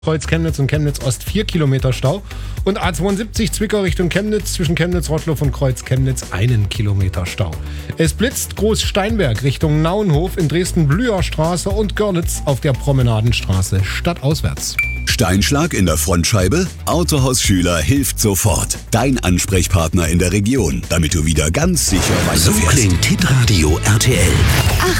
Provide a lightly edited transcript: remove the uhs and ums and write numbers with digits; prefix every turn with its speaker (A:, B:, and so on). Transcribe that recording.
A: Kreuz Chemnitz und Chemnitz Ost 4 Kilometer Stau. Und A72 Zwickau Richtung Chemnitz zwischen Chemnitz-Rottloff und Kreuz Chemnitz 1 Kilometer Stau. Es blitzt Groß-Steinberg Richtung Nauenhof in Dresden-Blüherstraße und Görlitz auf der Promenadenstraße stadtauswärts.
B: Steinschlag in der Frontscheibe? Autohaus Schüler hilft sofort. Dein Ansprechpartner in der Region, damit du wieder ganz sicher
C: So
B: weiterfährst.
C: klingt Hitradio RTL.